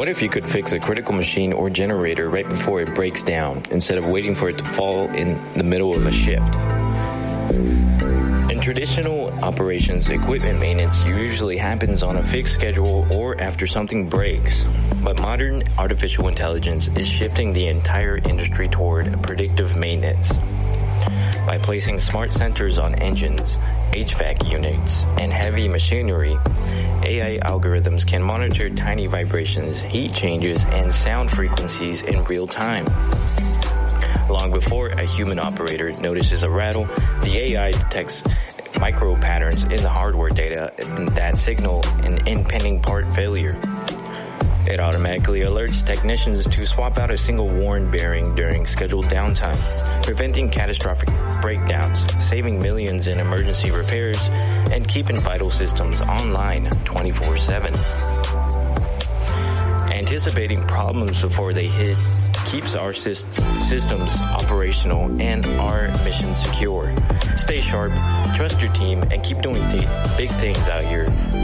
What if you could fix a critical machine or generator right before it breaks down, instead of waiting for it to fall in the middle of a shift? In traditional operations, equipment maintenance usually happens on a fixed schedule or after something breaks. But modern artificial intelligence is shifting the entire industry toward predictive maintenance. By placing smart sensors on engines, HVAC units, and heavy machinery, AI algorithms can monitor tiny vibrations, heat changes, and sound frequencies in real time. Long before a human operator notices a rattle, the AI detects micro patterns in the hardware data that signal an impending part failure. It automatically alerts technicians to swap out a single worn bearing during scheduled downtime, preventing catastrophic breakdowns, saving millions in emergency repairs, and keeping vital systems online 24/7. Anticipating problems before they hit keeps our systems operational and our mission secure. Stay sharp, trust your team, and keep doing big things out here